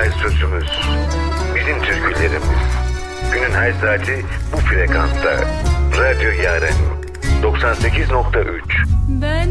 güzel sözümüz, bizim türkülerimiz. Günün her saati bu frekansta. Radyo Yaren 98.3. Ben